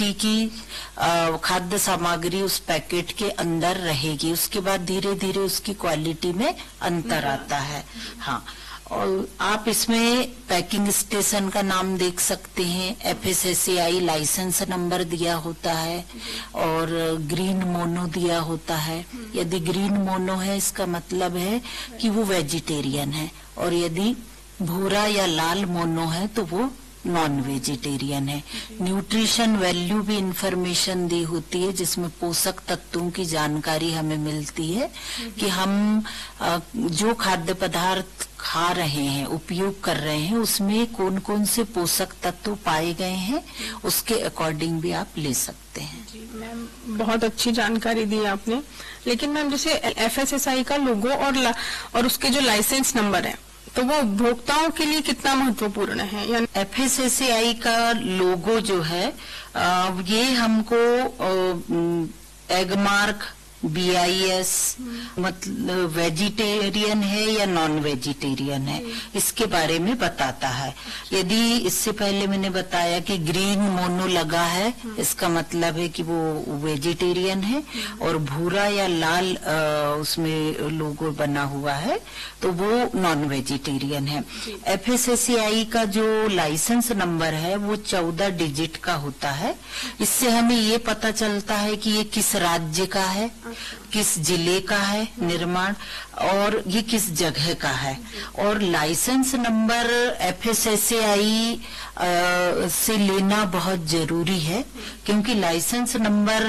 की खाद्य सामग्री उस पैकेट के अंदर रहेगी। उसके बाद धीरे धीरे उसकी क्वालिटी में अंतर आता है। हाँ, और आप इसमें पैकिंग स्टेशन का नाम देख सकते हैं, FSSAI लाइसेंस नंबर दिया होता है और ग्रीन मोनो दिया होता है। यदि ग्रीन मोनो है इसका मतलब है कि वो वेजिटेरियन है, और यदि भूरा या लाल मोनो है तो वो नॉन वेजिटेरियन है। न्यूट्रिशन वैल्यू भी इंफॉर्मेशन दी होती है, जिसमें पोषक तत्वों की जानकारी हमें मिलती है कि हम जो खाद्य पदार्थ खा रहे हैं, उपयोग कर रहे हैं, उसमें कौन कौन से पोषक तत्व पाए गए हैं, उसके अकॉर्डिंग भी आप ले सकते हैं। जी मैम, बहुत अच्छी जानकारी दी आपने। लेकिन मैम, जैसे FSSAI का लोगो और उसके जो लाइसेंस नंबर है, तो वो उपभोक्ताओं के लिए कितना महत्वपूर्ण है? यानी FSSAI का लोगो जो है ये हमको एगमार्क BIS मतलब वेजिटेरियन है या नॉन वेजिटेरियन है, इसके बारे में बताता है। यदि इससे पहले मैंने बताया कि ग्रीन मोनो लगा है, इसका मतलब है कि वो वेजिटेरियन है, और भूरा या लाल उसमें लोगो बना हुआ है तो वो नॉन वेजिटेरियन है। FSSAI का जो लाइसेंस नंबर है वो 14 डिजिट का होता है। इससे हमें ये पता चलता है कि ये किस राज्य का है, किस जिले का है निर्माण, और ये किस जगह का है। और लाइसेंस नंबर FSSAI से लेना बहुत जरूरी है, क्योंकि लाइसेंस नंबर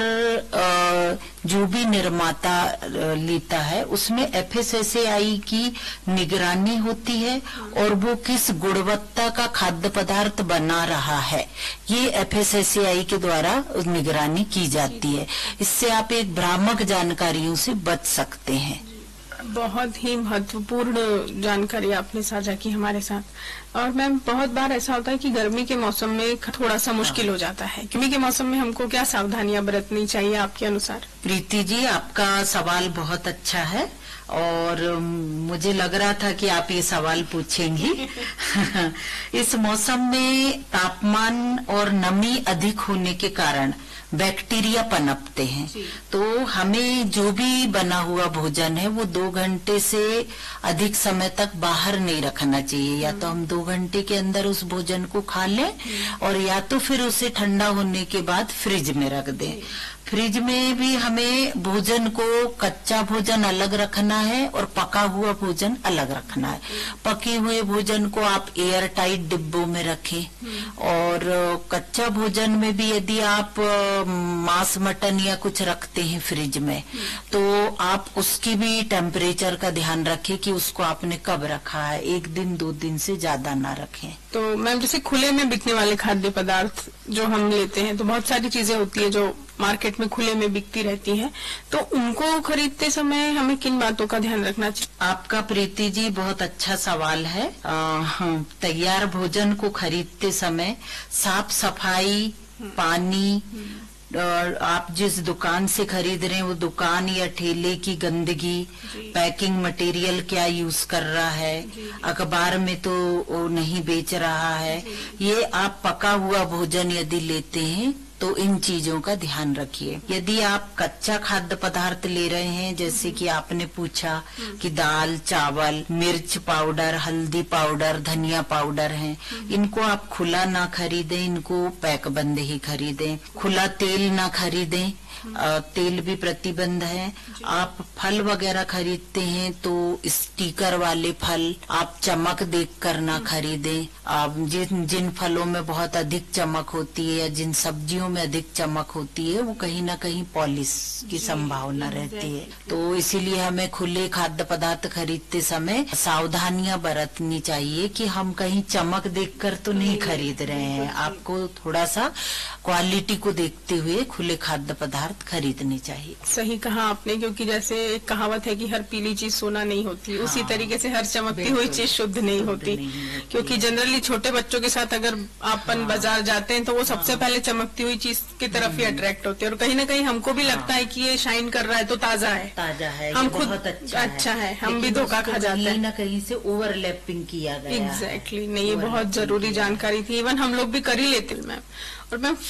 जो भी निर्माता लेता है उसमें FSSAI की निगरानी होती है, और वो किस गुणवत्ता का खाद्य पदार्थ बना रहा है ये FSSAI के द्वारा निगरानी की जाती है। इससे आप एक भ्रामक जानकारियों से बच सकते हैं। बहुत ही महत्वपूर्ण जानकारी आपने साझा की हमारे साथ। और मैम, बहुत बार ऐसा होता है कि गर्मी के मौसम में थोड़ा सा मुश्किल हो जाता है। गर्मी के मौसम में हमको क्या सावधानियां बरतनी चाहिए आपके अनुसार? प्रीति जी, आपका सवाल बहुत अच्छा है और मुझे लग रहा था कि आप ये सवाल पूछेंगी। इस मौसम में तापमान और नमी अधिक होने के कारण बैक्टीरिया पनपते हैं, तो हमें जो भी बना हुआ भोजन है वो 2 घंटे से अधिक समय तक बाहर नहीं रखना चाहिए। या तो हम 2 घंटे के अंदर उस भोजन को खा लें, और या तो फिर उसे ठंडा होने के बाद फ्रिज में रख दें। फ्रिज में भी हमें भोजन को, कच्चा भोजन अलग रखना है और पका हुआ भोजन अलग रखना है। पके हुए भोजन को आप एयर टाइट डिब्बों में रखें, और कच्चा भोजन में भी यदि आप मांस मटन या कुछ रखते हैं फ्रिज में, तो आप उसकी भी टेम्परेचर का ध्यान रखें कि उसको आपने कब रखा है। 1 दिन 2 दिन से ज्यादा ना रखें। तो मैम, जैसे खुले में बिकने वाले खाद्य पदार्थ जो हम लेते हैं, तो बहुत सारी चीजें होती है जो मार्केट में खुले में बिकती रहती हैं, तो उनको खरीदते समय हमें किन बातों का ध्यान रखना चाहिए? आपका प्रीति जी बहुत अच्छा सवाल है। तैयार भोजन को खरीदते समय साफ सफाई, पानी, और आप जिस दुकान से खरीद रहे हैं वो दुकान या ठेले की गंदगी, पैकिंग मटेरियल क्या यूज कर रहा है, अखबार में तो वो नहीं बेच रहा है। ये आप पका हुआ भोजन यदि लेते हैं तो इन चीजों का ध्यान रखिए। यदि आप कच्चा खाद्य पदार्थ ले रहे हैं, जैसे कि आपने पूछा कि दाल, चावल, मिर्च पाउडर, हल्दी पाउडर, धनिया पाउडर हैं, इनको आप खुला ना खरीदें, इनको पैक बंद ही खरीदें। खुला तेल ना खरीदें, तेल भी प्रतिबंध है। आप फल वगैरह खरीदते हैं तो स्टिकर वाले फल आप चमक देखकर ना खरीदें। आप जिन फलों में बहुत अधिक चमक होती है या जिन सब्जियों में अधिक चमक होती है, वो कहीं ना कहीं पॉलिश की संभावना रहती है। तो इसीलिए हमें खुले खाद्य पदार्थ खरीदते समय सावधानियां बरतनी चाहिए कि हम कहीं चमक देखकर तो नहीं खरीद रहे हैं। आपको थोड़ा सा क्वालिटी को देखते हुए खुले खाद्य पदार्थ खरीदनी चाहिए। सही कहा आपने, क्योंकि जैसे एक कहावत है कि हर पीली चीज सोना नहीं होती, उसी तरीके से हर चमकती हुई चीज शुद्ध नहीं होती। क्योंकि जनरली छोटे बच्चों के साथ अगर अपन बाजार जाते हैं तो वो सबसे पहले चमकती हुई चीज की तरफ ही अट्रैक्ट होते हैं, और कहीं ना कहीं हमको भी लगता है कि ये शाइन कर रहा है तो ताजा है, हम खुद अच्छा है, हम भी धोखा खा जाते हैं। कहीं ना कहीं से ओवरलैपिंग किया गया। एग्जैक्टली नहीं, ये बहुत जरूरी जानकारी थी। इवन हम लोग भी कर ही लेते हैं मैम। और मैम,